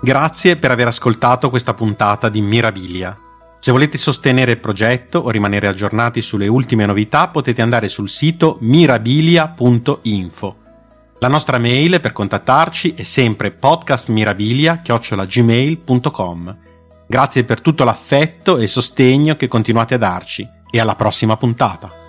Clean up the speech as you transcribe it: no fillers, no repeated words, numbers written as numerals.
Grazie per aver ascoltato questa puntata di Mirabilia. Se volete sostenere il progetto o rimanere aggiornati sulle ultime novità, potete andare sul sito mirabilia.info. La nostra mail per contattarci è sempre podcastmirabilia@gmail.com. Grazie per tutto l'affetto e il sostegno che continuate a darci e alla prossima puntata.